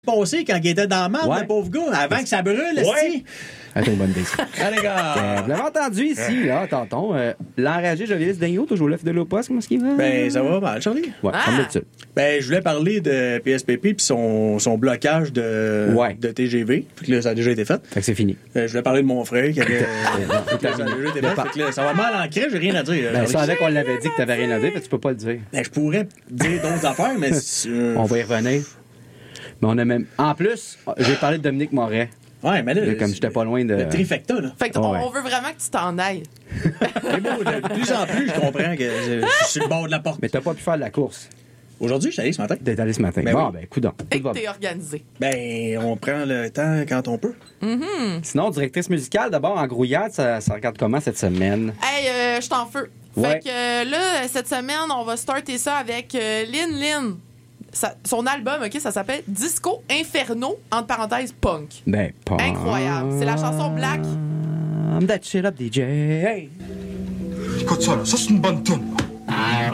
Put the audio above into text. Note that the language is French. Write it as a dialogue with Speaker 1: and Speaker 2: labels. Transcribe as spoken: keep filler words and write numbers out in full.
Speaker 1: passé quand il était dans la marde,
Speaker 2: Ouais.
Speaker 1: le pauvre gars, avant que ça brûle,
Speaker 2: Ouais. Ah, t'as une bonne idée, ça.
Speaker 1: Allez, gars!
Speaker 2: Euh, vous l'avez entendu ici, là, tonton. Euh, l'enragé jovialiste Dagno, toujours l'œuf de l'Opos, comment est-ce qu'il va?
Speaker 1: Ben, ça va mal, Charlie.
Speaker 2: Ouais,
Speaker 3: Ah!
Speaker 2: comme d'habitude.
Speaker 1: Ben, je voulais parler de P S P P puis son, son blocage de,
Speaker 2: Ouais.
Speaker 1: de T G V. Fait que là, ça a déjà été fait.
Speaker 2: Fait que c'est fini.
Speaker 1: Euh, je voulais parler de mon frère qui avait.
Speaker 2: non,
Speaker 1: ça a déjà été fait. Fait que là, ça va mal ancré, j'ai rien à dire.
Speaker 2: Ben,
Speaker 1: Charlie.
Speaker 2: ça avec, on l'avait dit que t'avais rien à dire, fait que tu peux pas le dire.
Speaker 1: Ben, je pourrais dire d'autres affaires, mais. euh,
Speaker 2: On va y revenir. Mais on a même. En plus, j'ai parlé de Dominique Moret.
Speaker 1: Ouais, mais là.
Speaker 2: Là, comme j'étais pas loin de.
Speaker 1: Le trifecta, là.
Speaker 3: Fait que
Speaker 2: Ouais.
Speaker 3: on, on veut vraiment que tu t'en ailles.
Speaker 1: C'est beau, de plus en plus, je comprends que je, je suis sur le bord de la porte.
Speaker 2: Mais t'as pas pu faire de la course.
Speaker 1: Aujourd'hui, je suis allé ce matin.
Speaker 2: T'es allé ce matin.
Speaker 1: Ben
Speaker 2: bon,
Speaker 1: oui.
Speaker 2: ben, coudonc.
Speaker 3: Fait
Speaker 2: Tout va
Speaker 3: que t'es
Speaker 2: bien.
Speaker 3: organisé.
Speaker 1: Ben, on prend le temps quand on peut.
Speaker 2: Sinon, directrice musicale, d'abord, en grouillade, ça, ça regarde comment cette semaine?
Speaker 3: Hey, euh, je suis en feu.
Speaker 2: Ouais.
Speaker 3: Fait que euh, là, cette semaine, on va starter ça avec euh, Lin Lin. Ça- son album, OK, ça s'appelle Disco Inferno, entre parenthèses, punk.
Speaker 2: Ben, pas.
Speaker 3: Incroyable. C'est la chanson Black.
Speaker 2: I'm that shit up, D J. Hey!
Speaker 4: Écoute ça, là, ça c'est une bonne tune.